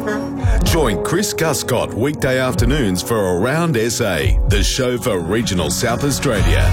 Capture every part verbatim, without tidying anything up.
Join Chris Guscott weekday afternoons for Around S A, the show for regional South Australia.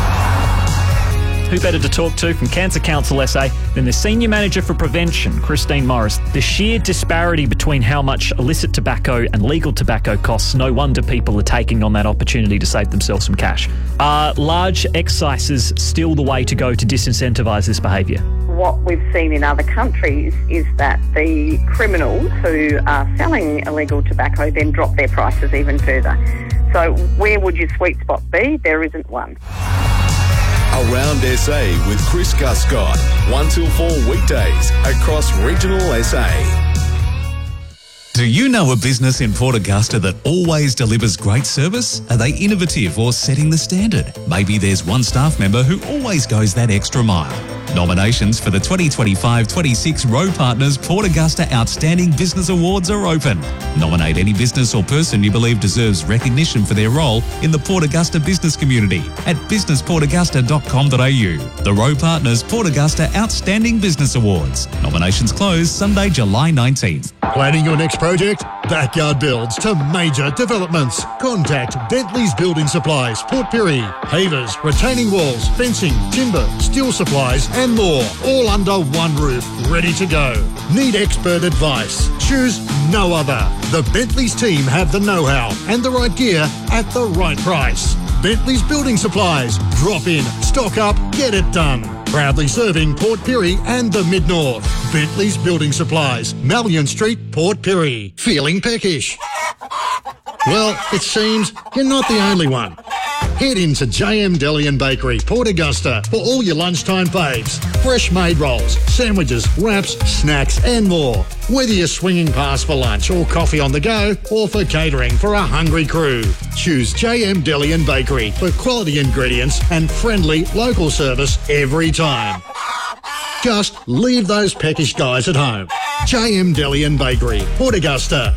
Who better to talk to from Cancer Council S A than the Senior Manager for Prevention, Christine Morris? The sheer disparity between how much illicit tobacco and legal tobacco costs, no wonder people are taking on that opportunity to save themselves some cash. Are large excises still the way to go to disincentivise this behaviour? What we've seen in other countries is that the criminals who are selling illegal tobacco then drop their prices even further. So where would your sweet spot be? There isn't one. Around S A with Chris Guscott, one till four weekdays across regional S A. Do you know a business in Port Augusta that always delivers great service? Are they innovative or setting the standard? Maybe there's one staff member who always goes that extra mile. Nominations for the twenty twenty-five twenty-six Rowe Partners Port Augusta Outstanding Business Awards are open. Nominate any business or person you believe deserves recognition for their role in the Port Augusta business community at business port augusta dot com dot a u. The Rowe Partners Port Augusta Outstanding Business Awards. Nominations close Sunday, July nineteenth. Planning your next project? Backyard builds to major developments. Contact Bentley's Building Supplies, Port Pirie. Pavers, retaining walls, fencing, timber, steel supplies and more. All under one roof, ready to go. Need expert advice? Choose no other. The Bentley's team have the know-how and the right gear at the right price. Bentley's Building Supplies. Drop in, stock up, get it done. Proudly serving Port Pirie and the Mid-North. Bentley's Building Supplies, Malyon Street, Port Pirie. Feeling peckish? Well, it seems you're not the only one. Head into J M Deli and Bakery, Port Augusta for all your lunchtime faves. Fresh made rolls, sandwiches, wraps, snacks and more. Whether you're swinging past for lunch or coffee on the go or for catering for a hungry crew. Choose J M Deli and Bakery for quality ingredients and friendly local service every time. Just leave those peckish guys at home. J M Deli and Bakery, Port Augusta.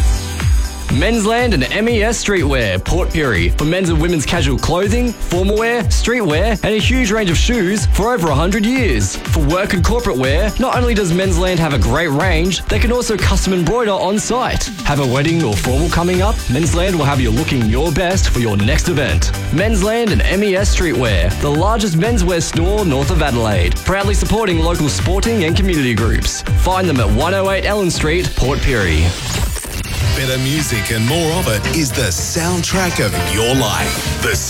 Mensland and M E S Streetwear, Port Pirie, for men's and women's casual clothing, formal wear, streetwear, and a huge range of shoes for over one hundred years. For work and corporate wear, not only does Mensland have a great range, they can also custom embroider on site. Have a wedding or formal coming up? Mensland will have you looking your best for your next event. Mensland and M E S Streetwear, the largest menswear store north of Adelaide, proudly supporting local sporting and community groups. Find them at one oh eight Ellen Street, Port Pirie. Better music and more of it is the soundtrack of your life. The